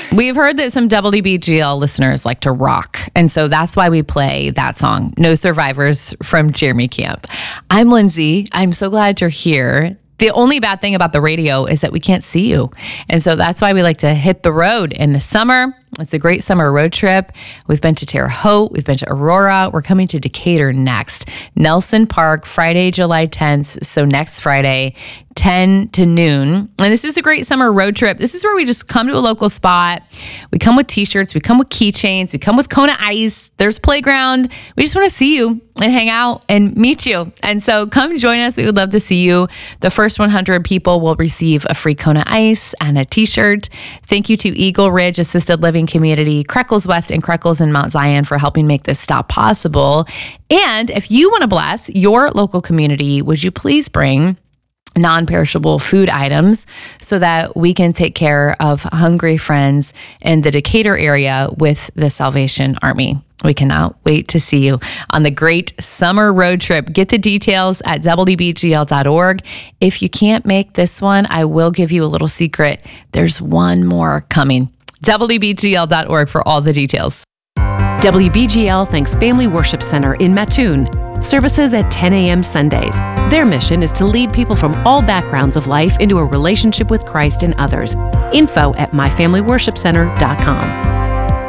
We've heard that some WBGL listeners like to rock, and so that's why we play that song, No Survivors from Jeremy Camp. I'm Lindsay. I'm so glad you're here. The only bad thing about the radio is that we can't see you. And so that's why we like to hit the road in the summer. It's a great summer road trip. We've been to Terre Haute. We've been to Aurora. We're coming to Decatur next. Nelson Park, Friday, July 10th. So next Friday, 10 to noon. And this is a great summer road trip. This is where we just come to a local spot. We come with t-shirts. We come with keychains. We come with Kona Ice. There's playground. We just want to see you and hang out and meet you. And so come join us. We would love to see you. The first 100 people will receive a free Kona Ice and a t-shirt. Thank you to Eagle Ridge Assisted Living Community, Creckles West and Creckles in Mount Zion for helping make this stop possible. And if you want to bless your local community, would you please bring non-perishable food items so that we can take care of hungry friends in the Decatur area with the Salvation Army. We cannot wait to see you on the great summer road trip. Get the details at WBGL.org. If you can't make this one, I will give you a little secret. There's one more coming. WBGL.org for all the details. WBGL thanks Family Worship Center in Mattoon. Services at 10 a.m. Sundays. Their mission is to lead people from all backgrounds of life into a relationship with Christ and others. Info at myfamilyworshipcenter.com.